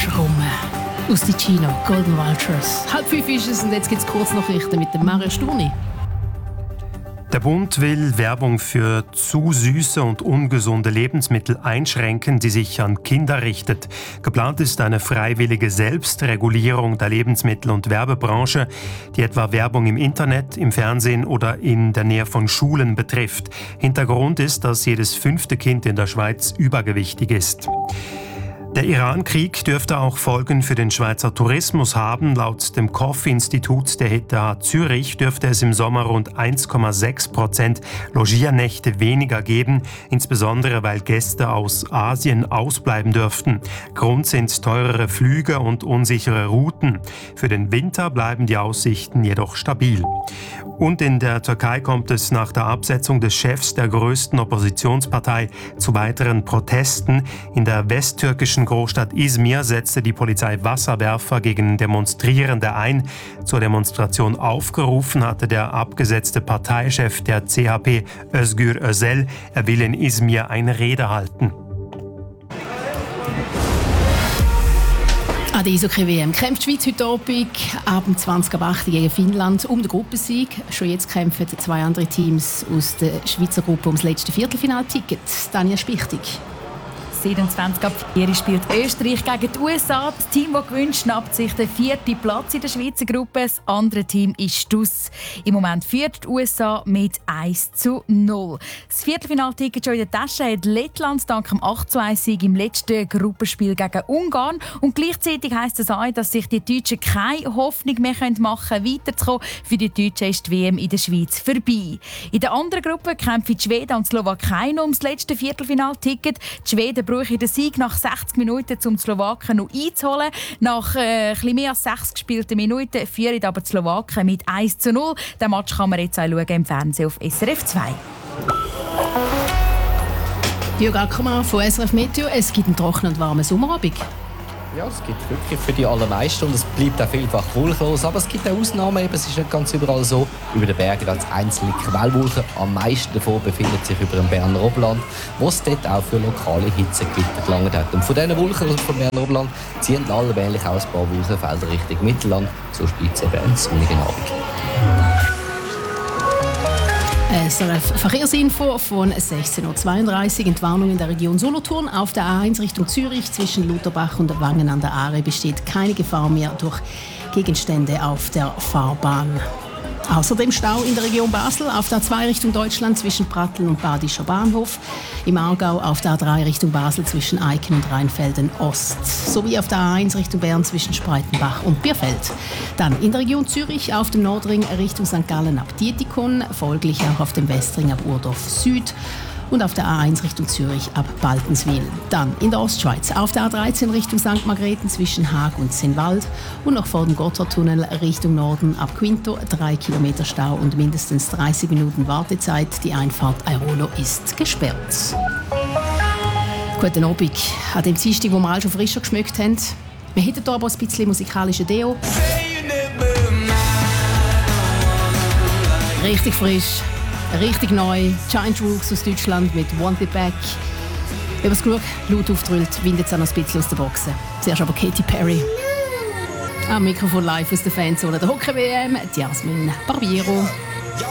Schrumme. Aus Ticino, Golden Vultures. 4:30 ist es und jetzt gibt es Kurznachrichten mit dem Mario Sturni. Der Bund will Werbung für zu süße und ungesunde Lebensmittel einschränken, die sich an Kinder richtet. Geplant ist eine freiwillige Selbstregulierung der Lebensmittel- und Werbebranche, die etwa Werbung im Internet, im Fernsehen oder in der Nähe von Schulen betrifft. Hintergrund ist, dass jedes 5. Kind in der Schweiz übergewichtig ist. Der Iran-Krieg dürfte auch Folgen für den Schweizer Tourismus haben. Laut dem KOF-Institut der ETH Zürich dürfte es im Sommer rund 1,6% Logiernächte weniger geben, insbesondere weil Gäste aus Asien ausbleiben dürften. Grund sind teurere Flüge und unsichere Routen. Für den Winter bleiben die Aussichten jedoch stabil. Und in der Türkei kommt es nach der Absetzung des Chefs der größten Oppositionspartei zu weiteren Protesten. In der westtürkischen Großstadt Izmir setzte die Polizei Wasserwerfer gegen Demonstrierende ein. Zur Demonstration aufgerufen hatte der abgesetzte Parteichef der CHP, Özgür Özel. Er will in Izmir eine Rede halten. An der Eishockey-WM kämpft die Schweiz heute Abend ab 20:08 gegen Finnland um den Gruppensieg. Schon jetzt kämpfen 2 andere Teams aus der Schweizer Gruppe ums letzte Viertelfinalticket. Daniel Spichtig. 27:04 spielt Österreich gegen die USA. Das Team, das gewinnt, schnappt sich den 4. Platz in der Schweizer Gruppe. Das andere Team ist DUS. Im Moment führt die USA mit 1:0. Das Viertelfinalticket schon in der Tasche hat Lettland dank dem 8:1-Sieg im letzten Gruppenspiel gegen Ungarn. Und gleichzeitig heisst das auch, dass sich die Deutschen keine Hoffnung mehr machen können, weiterzukommen. Für die Deutschen ist die WM in der Schweiz vorbei. In der anderen Gruppe kämpfen die Schweden und die Slowakei noch ums letzte Viertelfinalticket. Die Schweden brauchen den Sieg nach 60 Minuten, um die Slowaken noch einzuholen. Nach etwas mehr als 6 gespielten Minuten führen aber die Slowaken mit 1:0. Den Match kann man jetzt auch schauen im Fernsehen auf SRF 2. Jörg Ackermann von SRF Meteo. Es gibt einen trockenen und warmen Sommerabend. Ja, es gibt wirklich für die allermeisten und es bleibt auch vielfach wolkenlos. Aber es gibt auch Ausnahmen, es ist nicht ganz überall so. Über den Bergen als einzelne Quellwolken. Am meisten davon befindet sich über dem Berner Oberland, wo es dort auch für lokale Hitzegewitter gelangt hat. Und von diesen Wolken also vom Berner Oberland ziehen allmählich auch ein paar Wolkenfelder Richtung Mittelland. So spielt es eben einen sonnigen Abend. SRF Verkehrsinfo von 16:32 Uhr. Entwarnung in der Region Solothurn. Auf der A1 Richtung Zürich zwischen Lutherbach und Wangen an der Aare besteht keine Gefahr mehr durch Gegenstände auf der Fahrbahn. Außerdem Stau in der Region Basel auf der A2 Richtung Deutschland zwischen Pratteln und Badischer Bahnhof. Im Aargau auf der A3 Richtung Basel zwischen Eiken und Rheinfelden Ost. Sowie auf der A1 Richtung Bern zwischen Spreitenbach und Bierfeld. Dann in der Region Zürich auf dem Nordring Richtung St. Gallen ab Dietikon. Folglich auch auf dem Westring ab Urdorf Süd. Und auf der A1 Richtung Zürich ab Baltenswil. Dann in der Ostschweiz auf der A13 Richtung St. Margrethen zwischen Haag und Zinnwald und noch vor dem Gotthardtunnel Richtung Norden ab Quinto 3 Kilometer Stau und mindestens 30 Minuten Wartezeit. Die Einfahrt Airolo ist gesperrt. Guten Abend an dem Dienstag, wo wir alle schon frischer geschmückt haben. Wir hätten hier aber ein bisschen musikalische Deo. Richtig frisch. Richtig neu, Giant Rooks aus Deutschland mit Want It Back. Wenn man es genug laut auftrüllt, windet es auch noch ein bisschen aus der Boxen. Zuerst aber Katy Perry. Am Mikrofon live aus der Fanzone der Hockey-WM, Jasmin Barbiero.